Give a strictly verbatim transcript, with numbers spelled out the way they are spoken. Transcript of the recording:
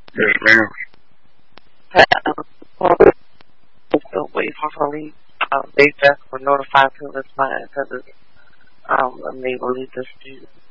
Yes, ma'am. Um, so we hopefully uh, they just were notified to this line because it's um, a neighborly dispute.